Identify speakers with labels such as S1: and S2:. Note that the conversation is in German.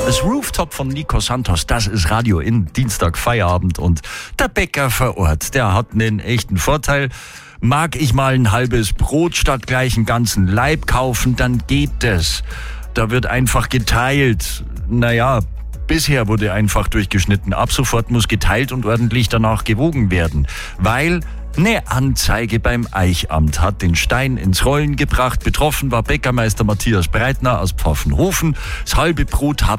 S1: Das Rooftop von Nico Santos, das ist Radio in Dienstag Feierabend und der Bäcker vor Ort, der hat einen echten Vorteil. Mag ich mal ein halbes Brot statt gleich einen ganzen Laib kaufen, dann geht es. Da wird einfach geteilt. Naja, bisher wurde einfach durchgeschnitten. Ab sofort muss geteilt und ordentlich danach gewogen werden, weil eine Anzeige beim Eichamt hat den Stein ins Rollen gebracht. Betroffen war Bäckermeister Matthias Breitner aus Pfaffenhofen. Das halbe Brot